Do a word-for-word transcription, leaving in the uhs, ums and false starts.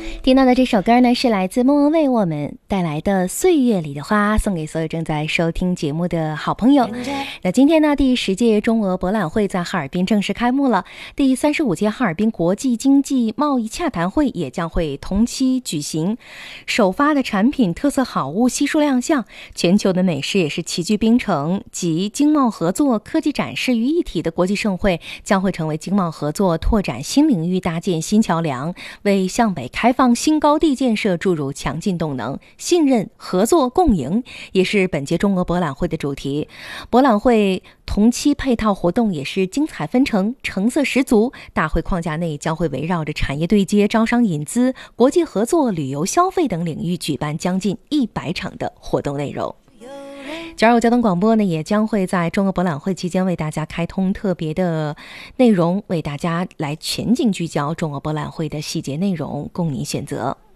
听到的这首歌呢，是来自莫文蔚为我们带来的《岁月里的花》，送给所有正在收听节目的好朋友。那今天呢，第十届中俄博览会在哈尔滨正式开幕了，第三十五届哈尔滨国际经济贸易洽谈会也将会同期举行。首发的产品特色好物悉数亮相，全球的美食也是齐聚冰城，集经贸合作、科技展示于一体的国际盛会，将会成为经贸合作拓展新领域搭建新桥梁，为向北开放新高地建设注入强劲动能。信任、合作、共赢也是本届中俄博览会的主题。博览会同期配套活动也是精彩纷呈，成色十足。大会框架内将会围绕着产业对接、招商引资、国际合作、旅游消费等领域举办将近一百场的活动内容。九二五交通广播呢，也将会在中俄博览会期间为大家开通特别的内容，为大家来全景聚焦中俄博览会的细节内容，供您选择。